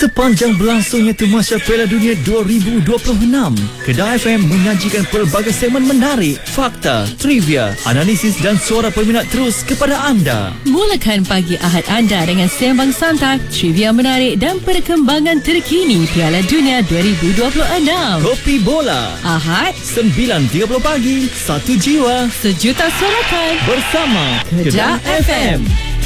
Sepanjang berlangsungnya Tamasya Piala Dunia 2026, Kedah FM menyajikan pelbagai segmen menarik, fakta, trivia, analisis dan suara peminat terus kepada anda. Mulakan pagi Ahad anda dengan sembang santai, trivia menarik dan perkembangan terkini Piala Dunia 2026. Kopi Bola Ahad 9.30 pagi, satu jiwa sejuta sorakan bersama Kedah FM.